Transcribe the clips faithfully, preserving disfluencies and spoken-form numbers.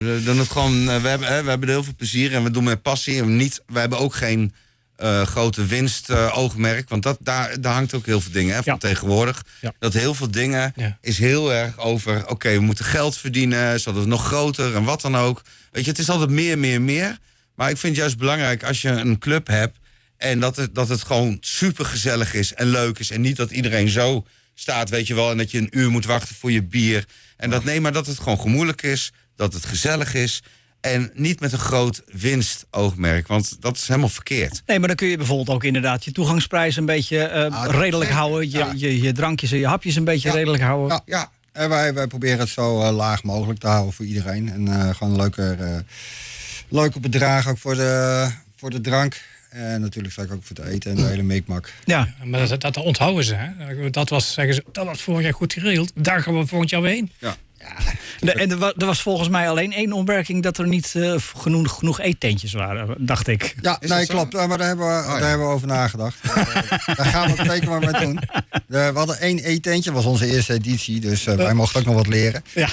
We doen het gewoon, we hebben, we hebben er heel veel plezier en we doen met passie. En niet, we hebben ook geen uh, grote winstoogmerk. Uh, want dat, daar, daar hangt ook heel veel dingen hè, van ja. tegenwoordig. Ja. Dat heel veel dingen ja. is heel erg over... oké, okay, we moeten geld verdienen, zodat het nog groter en wat dan ook. Weet je, het is altijd meer, meer, meer. Maar ik vind het juist belangrijk als je een club hebt... en dat het, dat het gewoon super gezellig is en leuk is. En niet dat iedereen zo staat, weet je wel... en dat je een uur moet wachten voor je bier. En dat, nee, maar dat het gewoon gemoedelijk is... dat het gezellig is en niet met een groot winstoogmerk, want dat is helemaal verkeerd. Nee, maar dan kun je bijvoorbeeld ook inderdaad je toegangsprijs een beetje uh, ah, redelijk is, houden, je, ja. je, je drankjes en je hapjes een beetje ja. redelijk houden. Ja, ja. En wij, wij proberen het zo uh, laag mogelijk te houden voor iedereen en uh, gewoon leuke, uh, leuke bedragen ook voor de, voor de drank. En natuurlijk straks ook voor het eten en de hele mikmak. Ja, maar dat, dat onthouden ze. Hè? Dat was, zeggen ze, dat was vorig jaar goed geregeld. Daar gaan we volgend jaar weer heen. Ja. Ja. De, en er was volgens mij alleen één opmerking dat er niet uh, genoeg, genoeg eettentjes waren, dacht ik. Ja, is nee, klopt. Maar daar hebben we, oh, ja. daar hebben we over nagedacht. Daar gaan we het zeker maar mee doen. We hadden één eetentje, dat was onze eerste editie, dus uh, wij mochten ook nog wat leren. Ja.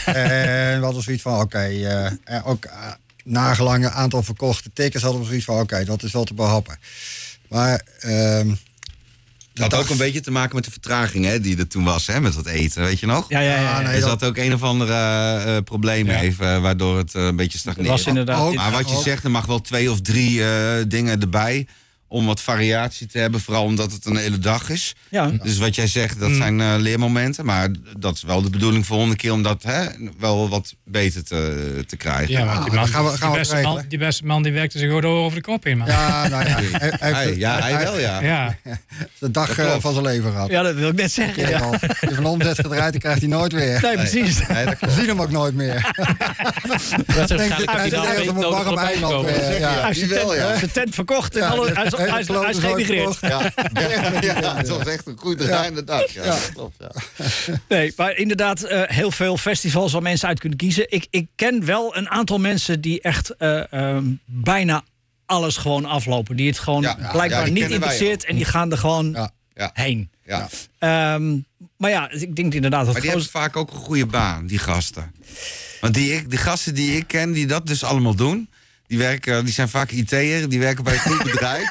En we hadden zoiets van, oké, okay, uh, ook uh, nagelang een aantal verkochte tickets hadden we zoiets van, oké, okay, dat is wel te behappen. Maar... Uh, Dat had ook een beetje te maken met de vertraging hè, die er toen was, hè, met dat eten, weet je nog? Ja, ja, ja. ja. Nee, er zat dat... ook een of andere uh, probleem ja. even, waardoor het uh, een beetje stagneerde. Was inderdaad... oh, maar wat je zegt, er mag wel twee of drie uh, dingen erbij... om wat variatie te hebben, vooral omdat het een hele dag is. Ja. Dus wat jij zegt, dat zijn uh, leermomenten. Maar dat is wel de bedoeling volgende keer om dat hè, wel wat beter te, te krijgen. Ja, maar die, man, gaan we, gaan die, beste man, die beste man die werkte zich gewoon over de kop in, man. Ja, nou ja. Hij, hij, hij, ja, hij wel, ja. ja. De dag uh, van zijn leven gehad. Ja, dat wil ik net zeggen. Ja. Als hij van omzet gedraaid, dan krijgt hij nooit weer. Nee, precies. Nee, we zien hem ook nooit meer. Dat is hij is op een warm eiland. Hij heeft zijn tent verkocht en hij is geëmigreerd. Ja. Ja, het was echt een goed draaiende dag. Ja, ja. Klopt, ja. Nee, maar inderdaad, uh, heel veel festivals waar mensen uit kunnen kiezen. Ik, ik ken wel een aantal mensen die echt uh, um, bijna alles gewoon aflopen. Die het gewoon ja, ja, blijkbaar ja, niet interesseert en die gaan er gewoon ja, ja. heen. Ja. Um, maar ja, ik denk inderdaad... Dat maar die hebben vaak ook een goede baan, die gasten. Want die, ik, die gasten die ik ken, die dat dus allemaal doen... Die, werken, die zijn vaak I T'er, die werken bij een goed bedrijf.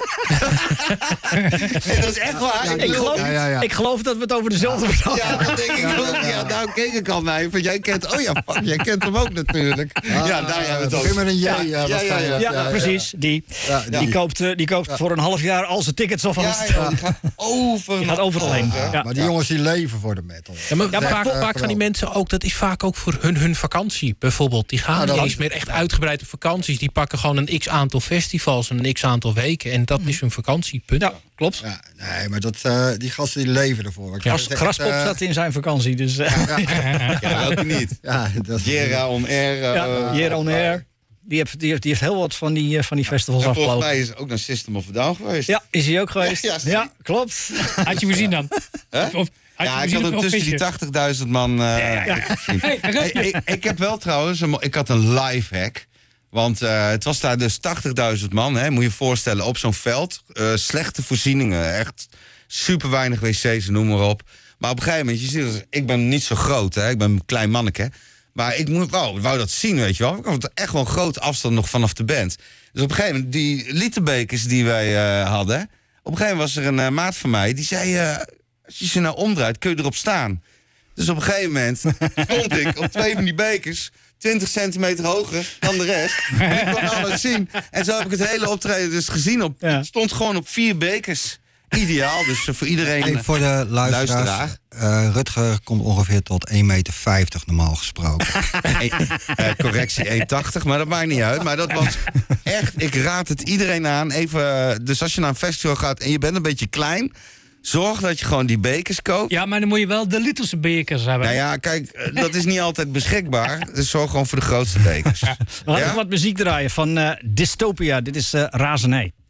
Dat is echt waar. Ja, ik, geloof, ja, ja, ja. ik geloof dat we het over dezelfde verhaal hebben. Ja, dat denk ik ook. Ja, daarom keek ik al naar je. Want jij kent, oh ja, fuck, jij kent hem ook natuurlijk. Ah, ja, daar hebben we het ook. Met een J. Ja, ja, ja, ja, ja, ja, precies. Die, ja, die, die koopt, uh, die koopt ja. voor een half jaar al zijn tickets alvast. Ja, ja, die gaat overal, die gaat overal heen. Ja, ja. Maar die jongens die leven voor de metal. Ja, maar ja, maar vaak, uh, vaak gaan die mensen ook, dat is vaak ook voor hun, hun vakantie bijvoorbeeld. Die gaan ja, niet eens meer echt uitgebreid op vakanties. Die pakken gewoon een x aantal festivals en een x aantal weken. En dat is hun vakantiepunt. Ja, klopt. Ja, nee, maar dat, uh, die gasten die leven ervoor. Ja, Graspop uh, zat in zijn vakantie, dus... Uh. Ja, ja. ja, welke niet? Ja, Jera on Air. Uh, ja, Jera on Air. Die heeft, die, heeft, die heeft heel wat van die, uh, van die festivals afgelopen. Volgens mij is ook naar System of a Down geweest. Ja, is hij ook geweest. Ja, ja, ja klopt. Had je gezien dan? Huh? Of, ja, ik had ook tussen die tachtigduizend man... Uh, ja, ja, ja. Hey, hey, ik, ik heb wel trouwens... Een, ik had een live hack. Want uh, het was daar dus tachtigduizend man, hè, moet je je voorstellen, op zo'n veld. Uh, slechte voorzieningen, echt super weinig wc's, noem maar op. Maar op een gegeven moment, je ziet, dus, ik ben niet zo groot, hè, ik ben een klein manneke. Maar ik moet, wou, wou dat zien, weet je wel. Ik had echt wel een grote afstand nog vanaf de band. Dus op een gegeven moment, die literbekers die wij uh, hadden... op een gegeven moment was er een uh, maat van mij, die zei... Uh, als je ze nou omdraait, kun je erop staan. Dus op een gegeven moment stond ik op twee van die bekers... twintig centimeter hoger dan de rest. En ik kon alles zien. En zo heb ik het hele optreden dus gezien. Op, ja. stond gewoon op vier bekers. Ideaal, dus voor iedereen. En voor de luisteraars. Uh, Rutger komt ongeveer tot één meter vijftig normaal gesproken. e- uh, correctie één tachtig, maar dat maakt niet uit. Maar dat was echt, ik raad het iedereen aan. Even, dus als je naar een festival gaat en je bent een beetje klein... Zorg dat je gewoon die bekers koopt. Ja, maar dan moet je wel de literse bekers hebben. Nou ja, kijk, dat is niet altijd beschikbaar. Dus zorg gewoon voor de grootste bekers. Ja. We gaan ja? wat muziek draaien van uh, Dystopia. Dit is uh, Razernij.